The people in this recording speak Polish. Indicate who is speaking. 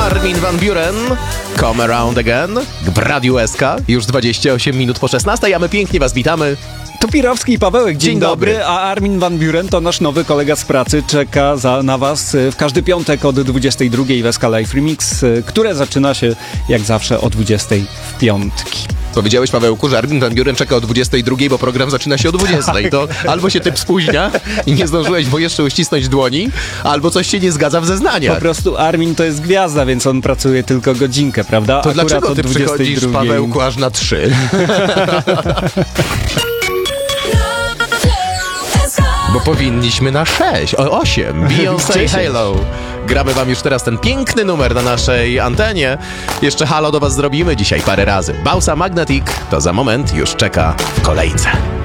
Speaker 1: Armin van Buuren, Come Around Again w Radiu SK. Już 28 minut po 16, a my pięknie was witamy.
Speaker 2: Tupirowski i Pawełek, dzień
Speaker 1: dobry.
Speaker 2: dobry, a Armin van Buuren to nasz nowy kolega z pracy, czeka na was w każdy piątek od 22 w SK Live Remix, które zaczyna się jak zawsze o 20 w piątki.
Speaker 1: Powiedziałeś, Pawełku, że Armin van Buuren czeka o 22, bo program zaczyna się o 20. To albo się typ spóźnia i nie zdążyłeś, bo jeszcze uścisnąć dłoni, albo coś się nie zgadza w zeznaniach.
Speaker 2: Po prostu Armin to jest gwiazda, więc on pracuje tylko godzinkę, prawda?
Speaker 1: To
Speaker 2: akurat
Speaker 1: dlaczego ty
Speaker 2: 22.
Speaker 1: przychodzisz, Pawełku, aż na 3? Bo powinniśmy na 6, o 8. Beyoncé Halo. Gramy wam już teraz ten piękny numer na naszej antenie. Jeszcze halo do was zrobimy dzisiaj parę razy. Bausa Magnetic to za moment już czeka w kolejce.